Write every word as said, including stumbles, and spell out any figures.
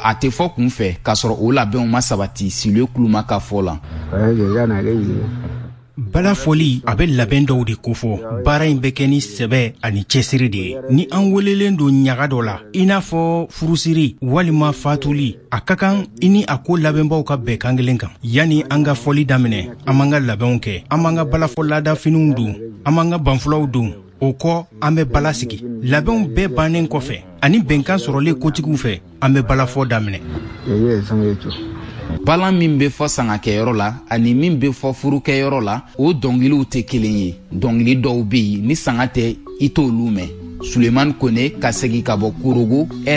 a tɛ fɔ kun fɛ k'a sɔrɔ o labɛnw ma sabati Siluwe Kuluma ka fɔ la. Bala foli a bɛ labɛn dɔw de kofɔ baara in bɛ kɛ ni sɛbɛ ani cɛsiri de ye. Ni an welelen don ɲaga dɔ la i n'a fɔ furusiri walima fatuli a ka kan i ni a ko labɛnbaw ka bɛn kan kelen kan. Yani an ka fɔli daminɛ an b'an ka labɛnw kɛ, an b'an ka balafɔ laada finiw don, an b'an ka banfulaw don, o kɔ an bɛ bala sigi. Labɛnw bɛɛ bannen kɔfɛ ani bɛnkan sɔrɔlen kotigiw fɛ an bɛ balafɔ daminɛ. Balan min bɛ fɔ sangakɛyɔrɔ la ani min bɛ fɔ furukɛyɔrɔ la o dɔnkiliw tɛ kelen ye. Dɔnkili dɔw bɛ yen ni sanga tɛ i t'olu mɛn. Sulemani Kone ka segin ka bɔ Korogo